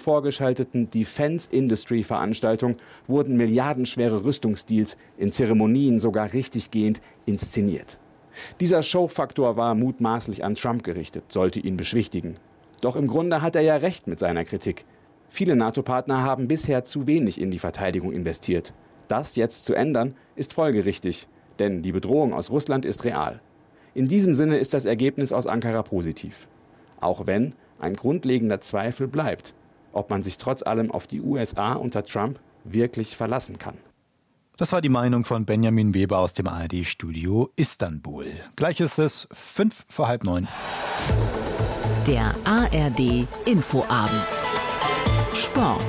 vorgeschalteten Defense-Industry-Veranstaltung wurden milliardenschwere Rüstungsdeals in Zeremonien sogar richtiggehend inszeniert. Dieser Showfaktor war mutmaßlich an Trump gerichtet, sollte ihn beschwichtigen. Doch im Grunde hat er ja recht mit seiner Kritik. Viele NATO-Partner haben bisher zu wenig in die Verteidigung investiert. Das jetzt zu ändern, ist folgerichtig, denn die Bedrohung aus Russland ist real. In diesem Sinne ist das Ergebnis aus Ankara positiv. Auch wenn ein grundlegender Zweifel bleibt, ob man sich trotz allem auf die USA unter Trump wirklich verlassen kann. Das war die Meinung von Benjamin Weber aus dem ARD-Studio Istanbul. Gleich ist es 8:55. Der ARD-Infoabend. Sport.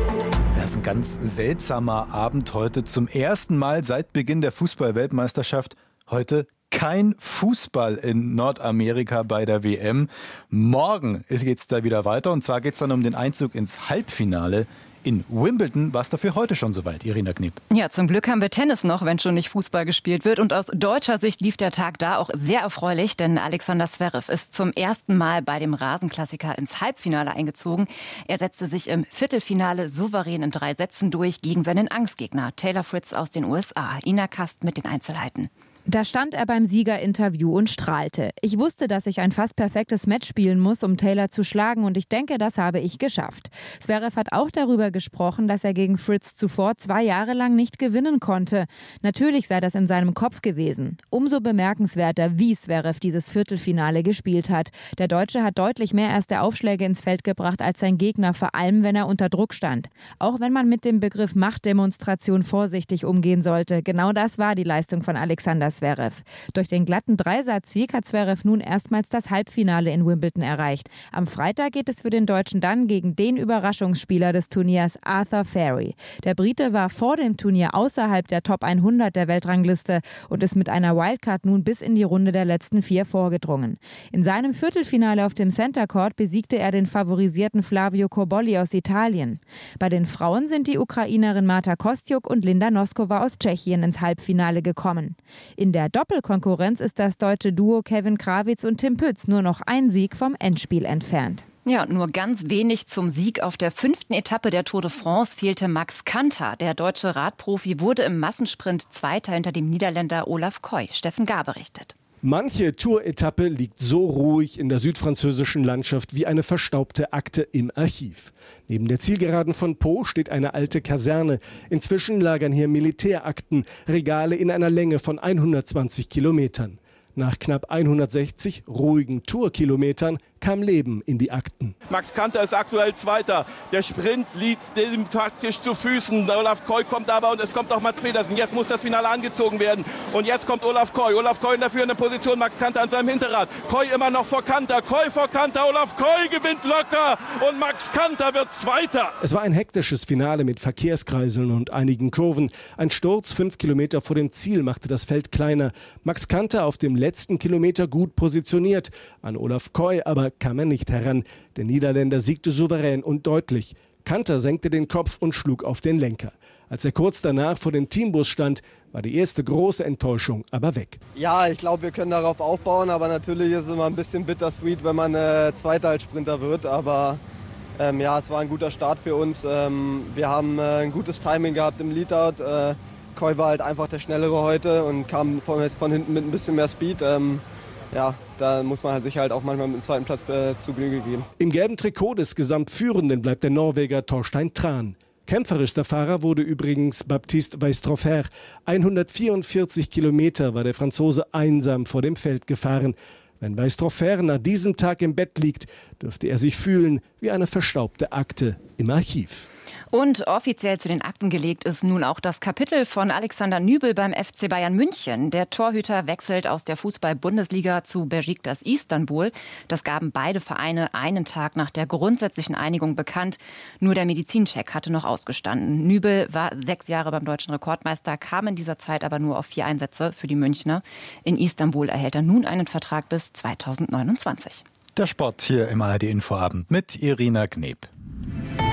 Das ist ein ganz seltsamer Abend heute. Zum ersten Mal seit Beginn der Fußball-Weltmeisterschaft heute kein Fußball in Nordamerika bei der WM. Morgen geht es da wieder weiter und zwar geht es dann um den Einzug ins Halbfinale in Wimbledon. War es dafür heute schon soweit, Irina Knep? Ja, zum Glück haben wir Tennis noch, wenn schon nicht Fußball gespielt wird. Und aus deutscher Sicht lief der Tag da auch sehr erfreulich, denn Alexander Zverev ist zum ersten Mal bei dem Rasenklassiker ins Halbfinale eingezogen. Er setzte sich im Viertelfinale souverän in 3 Sätzen durch gegen seinen Angstgegner Taylor Fritz aus den USA. Ina Kast mit den Einzelheiten. Da stand er beim Siegerinterview und strahlte. Ich wusste, dass ich ein fast perfektes Match spielen muss, um Taylor zu schlagen und ich denke, das habe ich geschafft. Zverev hat auch darüber gesprochen, dass er gegen Fritz zuvor 2 Jahre lang nicht gewinnen konnte. Natürlich sei das in seinem Kopf gewesen. Umso bemerkenswerter, wie Zverev dieses Viertelfinale gespielt hat. Der Deutsche hat deutlich mehr erste Aufschläge ins Feld gebracht als sein Gegner, vor allem wenn er unter Druck stand. Auch wenn man mit dem Begriff Machtdemonstration vorsichtig umgehen sollte. Genau das war die Leistung von Alexander Zverev. Durch den glatten Dreisatzsieg hat Zverev nun erstmals das Halbfinale in Wimbledon erreicht. Am Freitag geht es für den Deutschen dann gegen den Überraschungsspieler des Turniers, Arthur Fari. Der Brite war vor dem Turnier außerhalb der Top 100 der Weltrangliste und ist mit einer Wildcard nun bis in die Runde der letzten 4 vorgedrungen. In seinem Viertelfinale auf dem Center Court besiegte er den favorisierten Flavio Cobolli aus Italien. Bei den Frauen sind die Ukrainerin Marta Kostyuk und Linda Noskova aus Tschechien ins Halbfinale gekommen. In der Doppelkonkurrenz ist das deutsche Duo Kevin Krawitz und Tim Pütz nur noch ein Sieg vom Endspiel entfernt. Ja, und nur ganz wenig zum Sieg. Auf der 5. Etappe der Tour de France fehlte Max Kanter. Der deutsche Radprofi wurde im Massensprint Zweiter hinter dem Niederländer Olaf Koy. Steffen Gar berichtet. Manche Tour-Etappe liegt so ruhig in der südfranzösischen Landschaft wie eine verstaubte Akte im Archiv. Neben der Zielgeraden von Pau steht eine alte Kaserne. Inzwischen lagern hier Militärakten, Regale in einer Länge von 120 Kilometern. Nach knapp 160 ruhigen Tourkilometern kam Leben in die Akten. Max Kanter ist aktuell Zweiter. Der Sprint liegt ihm faktisch zu Füßen. Olaf Koy kommt aber und es kommt auch Mats Pedersen. Jetzt muss das Finale angezogen werden. Und jetzt kommt Olaf Koy. Olaf Koy in der führenden Position. Max Kanter an seinem Hinterrad. Koy immer noch vor Kanter. Koy vor Kanter. Olaf Koy gewinnt locker. Und Max Kanter wird Zweiter. Es war ein hektisches Finale mit Verkehrskreiseln und einigen Kurven. Ein Sturz 5 Kilometer vor dem Ziel machte das Feld kleiner. Max Kanter auf dem letzten Kilometer gut positioniert. An Olaf Koy aber kam er nicht heran. Der Niederländer siegte souverän und deutlich. Kanter senkte den Kopf und schlug auf den Lenker. Als er kurz danach vor dem Teambus stand, war die erste große Enttäuschung aber weg. Ja, ich glaube, wir können darauf aufbauen, aber natürlich ist es immer ein bisschen bittersweet, wenn man Zweiter als Sprinter wird. Aber ja, es war ein guter Start für uns. Wir haben ein gutes Timing gehabt im Leadout. Koy war halt einfach der Schnellere heute und kam von hinten mit ein bisschen mehr Speed. Ja, da muss man sich halt auch manchmal mit dem zweiten Platz zu Genüge geben. Im gelben Trikot des Gesamtführenden bleibt der Norweger Torstein Tran. Kämpferischster Fahrer wurde übrigens Baptiste Weistrofer. 144 Kilometer war der Franzose einsam vor dem Feld gefahren. Wenn Weistrofer nach diesem Tag im Bett liegt, dürfte er sich fühlen wie eine verstaubte Akte im Archiv. Und offiziell zu den Akten gelegt ist nun auch das Kapitel von Alexander Nübel beim FC Bayern München. Der Torhüter wechselt aus der Fußball-Bundesliga zu Beşiktaş Istanbul. Das gaben beide Vereine einen Tag nach der grundsätzlichen Einigung bekannt. Nur der Medizincheck hatte noch ausgestanden. Nübel war 6 Jahre beim deutschen Rekordmeister, kam in dieser Zeit aber nur auf 4 Einsätze für die Münchner. In Istanbul erhält er nun einen Vertrag bis 2029. Der Sport hier im ARD Infoabend mit Irina Knep.